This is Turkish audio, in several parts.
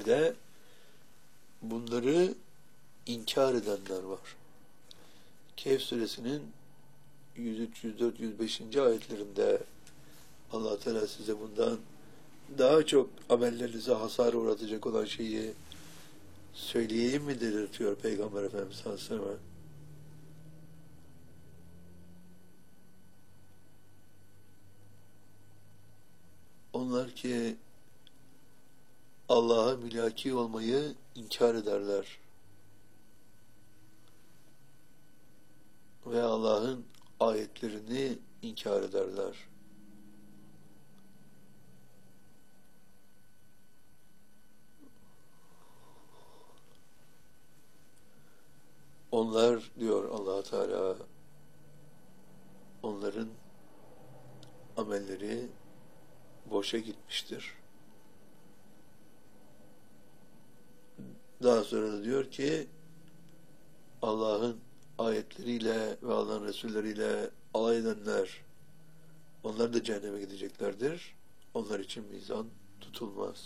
de bunları inkar edenler var. Kehf suresinin 103, 104, 105. ayetlerinde Allah Teala size bundan daha çok amellerinize hasar uğratacak olan şeyi söyleyeyim mi dedirtiyor Peygamber Efendimiz sallallahu aleyhi ve sellem. Onlar ki Allah'a mülaki olmayı inkar ederler. Ve Allah'ın ayetlerini inkar ederler. Onlar diyor Allah Teala, onların amelleri boşa gitmiştir. Daha sonra da diyor ki Allah'ın ayetleriyle ve Allah'ın Resulleriyle alay edenler, onlar da cehenneme gideceklerdir. Onlar için mizan tutulmaz.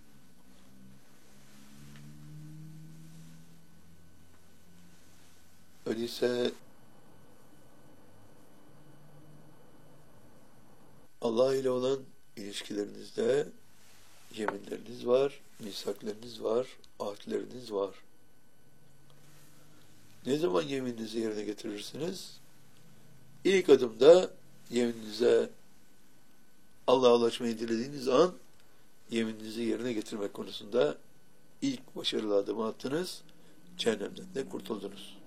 Öyleyse Allah ile olan ilişkilerinizde yeminleriniz var, misaklarınız var, ahdleriniz var. Ne zaman yemininizi yerine getirirsiniz? İlk adımda yemininize Allah'a ulaşmayı dilediğiniz an yemininizi yerine getirmek konusunda ilk başarılı adımı attınız, cehennemden de kurtuldunuz.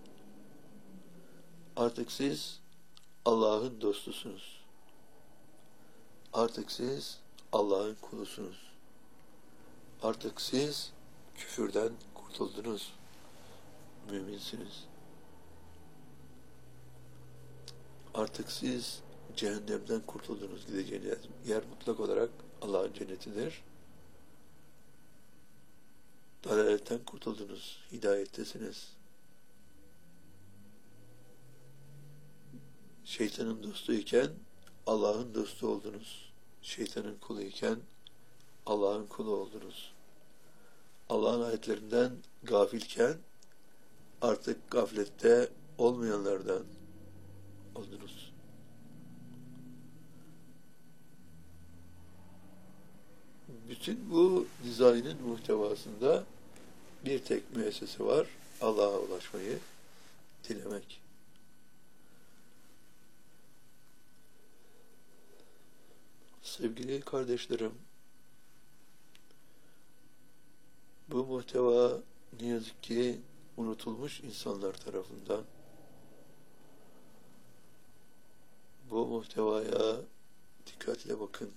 Artık siz Allah'ın dostusunuz. Artık siz Allah'ın kulusunuz. Artık siz küfürden kurtuldunuz. Müminsiniz. Artık siz cehennemden kurtuldunuz. Gideceğiniz yer mutlak olarak Allah'ın cennetidir. Dalaletten kurtuldunuz. Hidayettesiniz. Şeytanın dostuyken Allah'ın dostu oldunuz. Şeytanın kuluyken Allah'ın kulu oldunuz. Allah'ın ayetlerinden gafilken artık gaflette olmayanlardan oldunuz. Bütün bu dizaynın muhtevasında bir tek müessese var. Allah'a ulaşmayı dilemek. Sevgili kardeşlerim, bu muhteva ne yazık ki unutulmuş insanlar tarafından. Bu muhtevaya dikkatle bakın.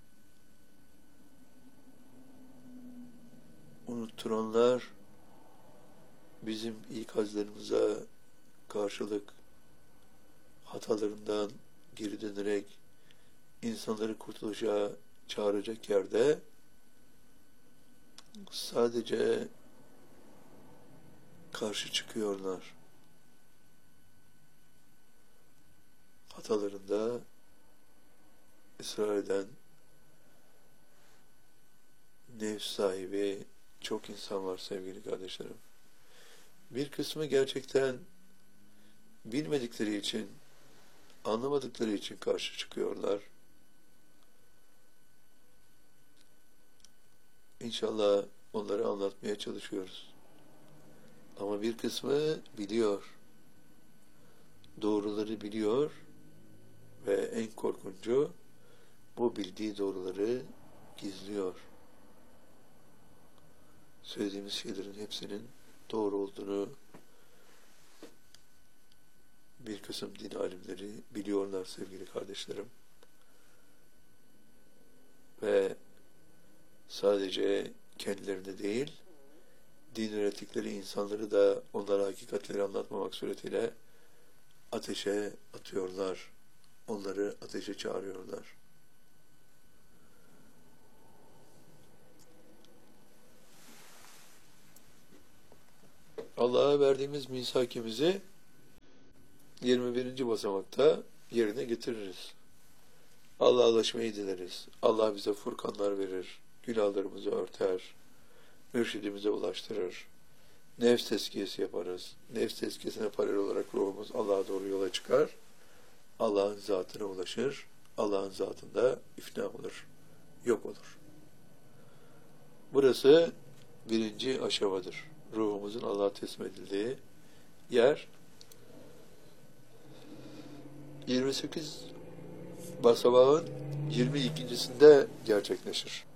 Unutturanlar bizim ikazlarımıza karşılık hatalarından geri dönerek insanları kurtuluşa çağıracak yerde sadece karşı çıkıyorlar. Hatalarında ısrar eden nefs sahibi çok insan var sevgili kardeşlerim. Bir kısmı gerçekten bilmedikleri için, anlamadıkları için karşı çıkıyorlar. İnşallah onları anlatmaya çalışıyoruz. Ama bir kısmı biliyor. Doğruları biliyor ve en korkuncu bu bildiği doğruları gizliyor. Söylediğimiz şeylerin hepsinin doğru olduğunu bir kısım din alimleri biliyorlar sevgili kardeşlerim. Ve sadece kendilerine değil, din öğrettikleri insanları da onlara hakikatleri anlatmamak suretiyle ateşe atıyorlar. Onları ateşe çağırıyorlar. Allah'a verdiğimiz misakimizi 21. basamakta yerine getiririz. Allah'a ulaşmayı dileriz. Allah bize furkanlar verir, günahlarımızı örter, mürşidimize ulaştırır. Nefs tezkiyesi yaparız. Nefs tezkiyesine paralel olarak ruhumuz Allah'a doğru yola çıkar. Allah'ın zatına ulaşır. Allah'ın zatında ifna olur. Yok olur. Burası birinci aşamadır. Ruhumuzun Allah'a teslim edildiği yer. 28 basamağın 22.sinde gerçekleşir.